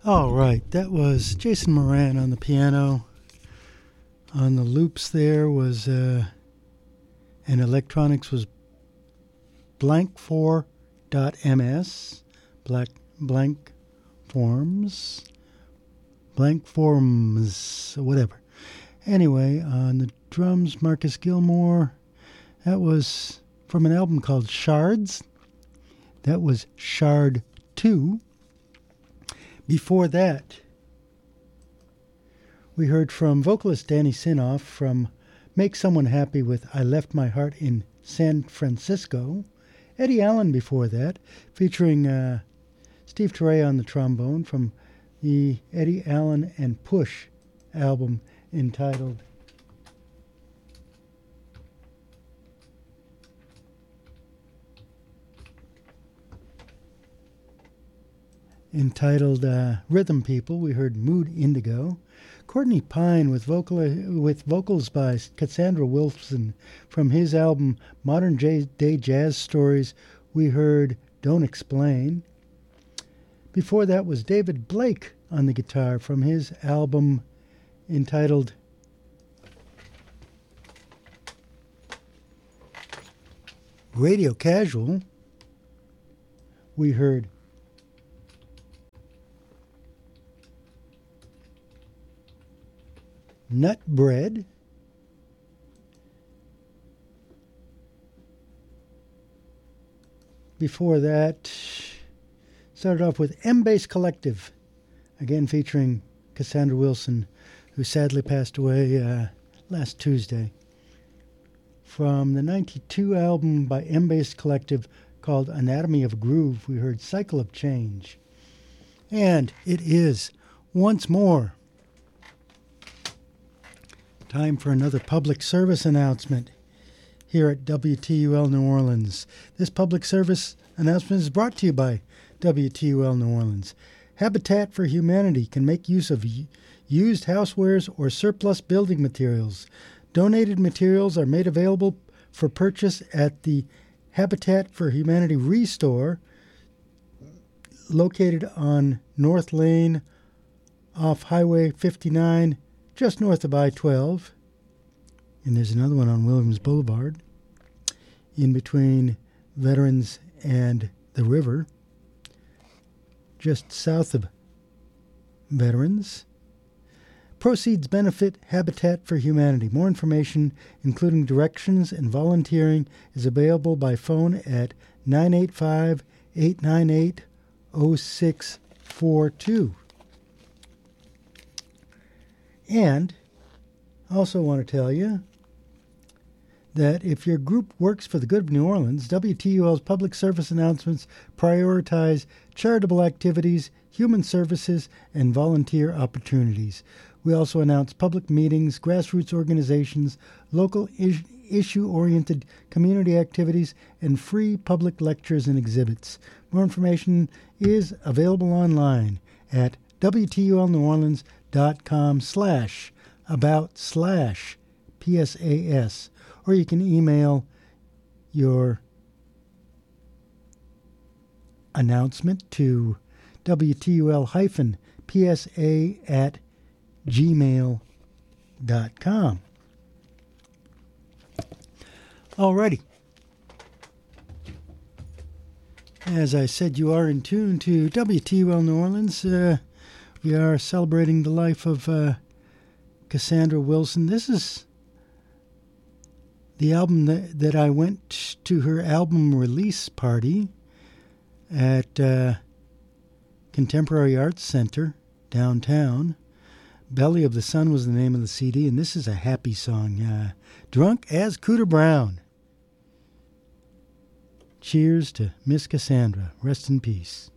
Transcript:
All right, that was Jason Moran on the piano. On the loops there was, and electronics was blank4.ms, blank forms, whatever. Anyway, on the drums, Marcus Gilmore. That was from an album called Shards. That was Shard 2. Before that, we heard from vocalist Danny Sinoff from Make Someone Happy with I Left My Heart in San Francisco. Eddie Allen before that, featuring Steve Turre on the trombone from the Eddie Allen and Push album entitled Rhythm People. We heard Mood Indigo. Courtney Pine with vocals by Cassandra Wilson from his album Modern Day Jazz Stories. We heard Don't Explain. Before that was David Blake on the guitar from his album entitled Radio Casual. We heard Nut Bread. Before that, started off with M-Bass Collective, again featuring Cassandra Wilson, who sadly passed away last Tuesday. From the 92 album by M-Bass Collective called Anatomy of a Groove, we heard Cycle of Change. And it is once more time for another public service announcement here at WTUL New Orleans. This public service announcement is brought to you by WTUL New Orleans. Habitat for Humanity can make use of used housewares or surplus building materials. Donated materials are made available for purchase at the Habitat for Humanity Restore, located on North Lane off Highway 59, just north of I-12. And there's another one on Williams Boulevard, in between Veterans and the river, just south of Veterans. Proceeds benefit Habitat for Humanity. More information, including directions and volunteering, is available by phone at 985-898-0642. And I also want to tell you that if your group works for the good of New Orleans, WTUL's public service announcements prioritize charitable activities, human services, and volunteer opportunities. We also announce public meetings, grassroots organizations, local issue-oriented community activities, and free public lectures and exhibits. More information is available online at WTULNeworleans.com/about/PSAS, or you can email your announcement to WTUL-PSA@gmail.com. Alrighty. As I said, you are in tune to WTUL New Orleans. We are celebrating the life of Cassandra Wilson. This is the album that I went to her album release party at Contemporary Arts Center downtown. Belly of the Sun was the name of the CD, and this is a happy song, Drunk as Cooter Brown. Cheers to Miss Cassandra. Rest in peace.